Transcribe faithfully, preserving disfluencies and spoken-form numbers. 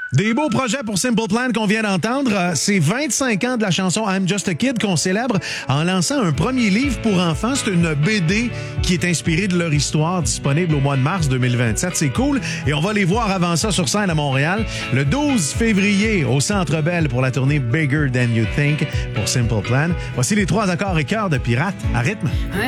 Des beaux projets pour Simple Plan qu'on vient d'entendre. Euh, C'est vingt-cinq ans de la chanson I'm Just a Kid qu'on célèbre en lançant un premier livre pour enfants. C'est une B D qui est inspirée de leur histoire, disponible au mois de mars deux mille vingt-sept. C'est cool. Et on va les voir avant ça sur scène à Montréal le douze février au Centre Bell pour la tournée Bigger Than You Think pour Simple Plan. Voici les trois accords et chœurs de Pirates à rythme.